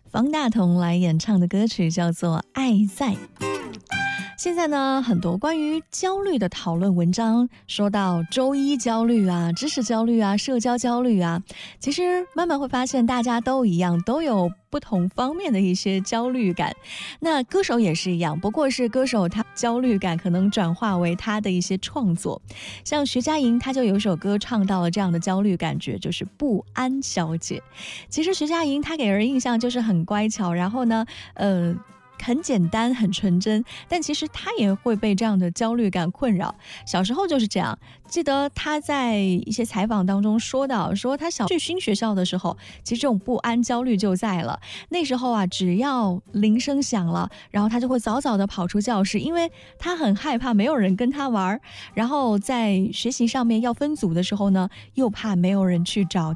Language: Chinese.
方大同来演唱的歌曲叫做《爱在》。现在呢，很多关于焦虑的讨论文章说到周一焦虑啊、知识焦虑啊、社交焦虑啊，其实慢慢会发现大家都一样，都有不同方面的一些焦虑感。那歌手也是一样，不过是歌手他焦虑感可能转化为他的一些创作。像徐佳莹，她就有一首歌唱到了这样的焦虑感觉，就是不安小姐。其实徐佳莹她给人印象就是很乖巧，然后呢，很简单很纯真，但其实他也会被这样的焦虑感困扰。小时候就是这样，记得他在一些采访当中说到，说他小去新学校的时候，其实这种不安焦虑就在了。那时候啊，只要铃声响了，然后他就会早早的跑出教室，因为他很害怕没有人跟他玩，然后在学习上面要分组的时候呢，又怕没有人去找